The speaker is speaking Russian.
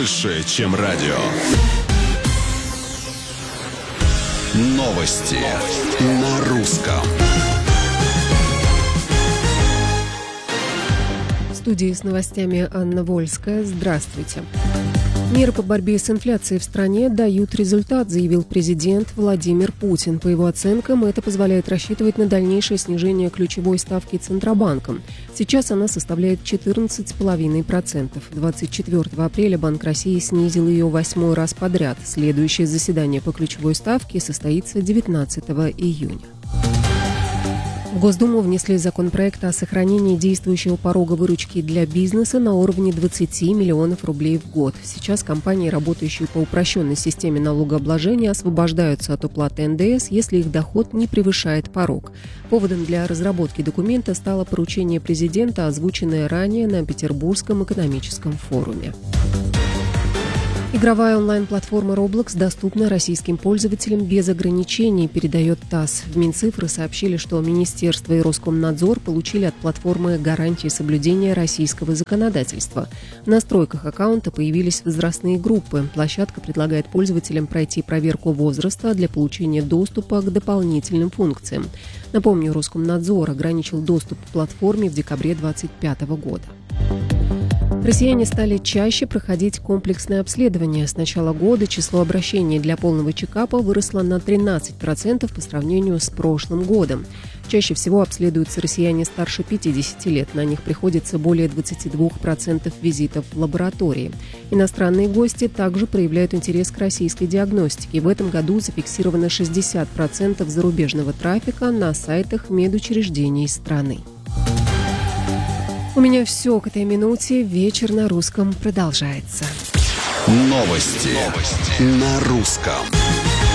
больше, чем радио. Новости на русском. В студии с новостями Анна Вольская. Здравствуйте. Меры по борьбе с инфляцией в стране дают результат, заявил президент Владимир Путин. По его оценкам, это позволяет рассчитывать на дальнейшее снижение ключевой ставки Центробанком. Сейчас она составляет 14,5%. 24 апреля Банк России снизил ее 8-й раз подряд. Следующее заседание по ключевой ставке состоится 19 июня. В Госдуму внесли законопроект о сохранении действующего порога выручки для бизнеса на уровне 20 миллионов рублей в год. Сейчас компании, работающие по упрощенной системе налогообложения, освобождаются от уплаты НДС, если их доход не превышает порог. Поводом для разработки документа стало поручение президента, озвученное ранее на Петербургском экономическом форуме. Игровая онлайн-платформа Roblox доступна российским пользователям без ограничений, передает ТАСС. В Минцифры сообщили, что Министерство и Роскомнадзор получили от платформы гарантии соблюдения российского законодательства. В настройках аккаунта появились возрастные группы. Площадка предлагает пользователям пройти проверку возраста для получения доступа к дополнительным функциям. Напомню, Роскомнадзор ограничил доступ к платформе в декабре 2025 года. Россияне стали чаще проходить комплексное обследование. С начала года число обращений для полного чекапа выросло на 13% по сравнению с прошлым годом. Чаще всего обследуются россияне старше 50 лет. На них приходится более 22% визитов в лаборатории. Иностранные гости также проявляют интерес к российской диагностике. В этом году зафиксировано 60% зарубежного трафика на сайтах медучреждений страны. У меня все к этой минуте. Вечер на русском продолжается. Новости на русском.